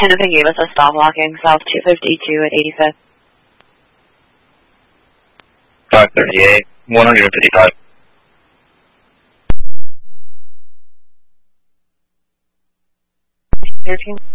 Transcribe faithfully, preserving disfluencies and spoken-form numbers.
Hennepin gave us a stop walking south two fifty-two at eighty-fifth. five thirty-eight, one fifty-five. thirteen.